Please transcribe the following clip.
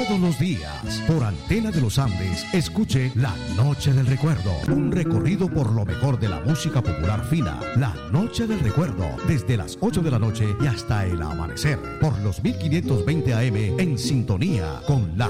Todos los días, por Antena de los Andes, escuche La Noche del Recuerdo. Un recorrido por lo mejor de la música popular fina. La Noche del Recuerdo, desde las 8 de la noche y hasta el amanecer. Por los 1520 AM, en sintonía con la